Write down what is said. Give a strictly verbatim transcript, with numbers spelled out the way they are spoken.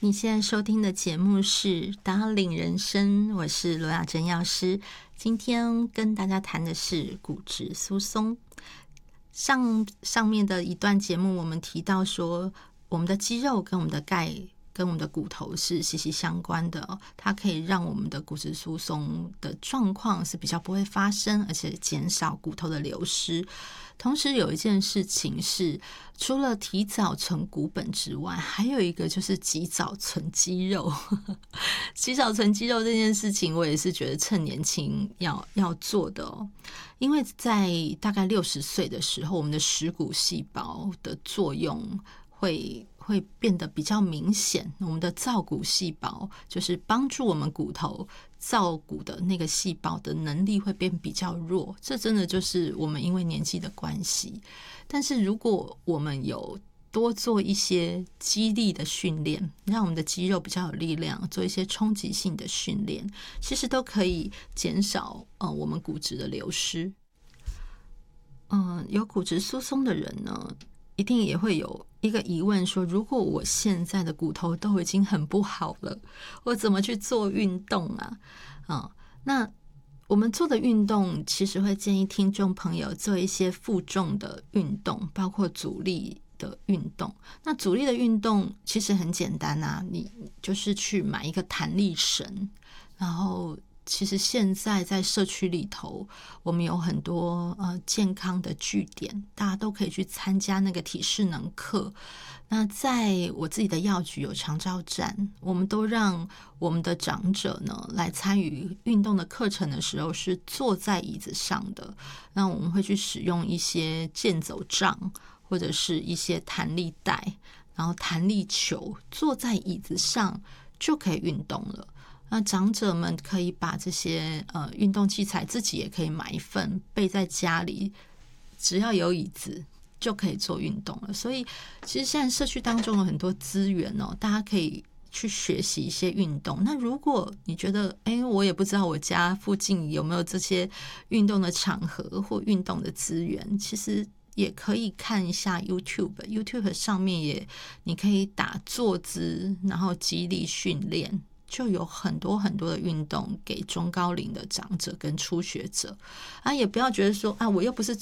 你现在收听的节目是《Darling 人生》，我是罗雅珍药师。今天跟大家谈的是骨质疏松。上上面的一段节目，我们提到说，我们的肌肉跟我们的钙跟我们的骨头是息息相关的哦，它可以让我们的骨质疏松的状况是比较不会发生，而且减少骨头的流失。同时有一件事情是，除了提早存骨本之外，还有一个就是及早存肌肉。及早存肌肉这件事情，我也是觉得趁年轻要要做的哦。因为在大概六十岁的时候，我们的蚀骨细胞的作用会会变得比较明显，我们的造骨细胞就是帮助我们骨头造骨的那个细胞的能力会变比较弱，这真的就是我们因为年纪的关系。但是如果我们有多做一些肌力的训练，让我们的肌肉比较有力量，做一些冲击性的训练，其实都可以减少呃我们骨质的流失。嗯、呃，有骨质疏松的人呢，一定也会有一个疑问说，如果我现在的骨头都已经很不好了，我怎么去做运动啊？嗯，那我们做的运动其实会建议听众朋友做一些负重的运动，包括阻力的运动。那阻力的运动其实很简单啊，你就是去买一个弹力绳，然后其实现在在社区里头，我们有很多呃健康的据点，大家都可以去参加那个体适能课。那在我自己的药局有长照站，我们都让我们的长者呢来参与运动的课程的时候是坐在椅子上的。那我们会去使用一些健走杖或者是一些弹力带，然后弹力球，坐在椅子上就可以运动了。那长者们可以把这些呃运动器材自己也可以买一份备在家里，只要有椅子就可以做运动了。所以其实现在社区当中有很多资源哦，大家可以去学习一些运动。那如果你觉得哎，我也不知道我家附近有没有这些运动的场合或运动的资源，其实也可以看一下 YouTube YouTube 上面也你可以打坐姿，然后肌力训练，就有很多很多的运动给中高龄的长者跟初学者啊。也不要觉得说啊，我又不是